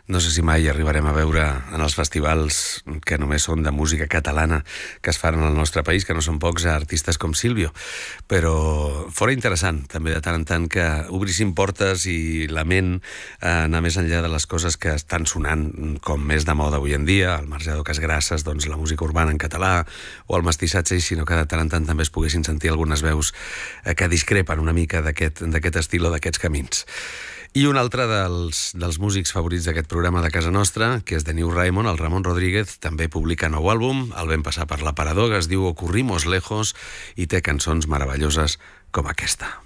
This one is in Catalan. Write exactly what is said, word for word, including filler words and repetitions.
No sé si mai arribarem a veure en els festivals que només són de música catalana que es fan al nostre país, que no són pocs, artistes com Silvio, però fora interessant també de tant en tant que obrissin portes i la ment eh, anar més enllà de les coses que estan sonant com més de moda avui en dia, el Marge d'Oques Grasses, doncs la música urbana en català o el mestissatge, sinó que de tant en tant també es poguessin sentir algunes veus eh, que discrepen una mica d'aquest d'aquest estil o d'aquests camins. I un altre dels, dels músics favorits d'aquest programa de casa nostra, que és de New Raymond, el Ramon Rodríguez, també publica nou àlbum, el vam passar per l'Aparador, que es diu Ocurrimos Lejos, i té cançons meravelloses com aquesta.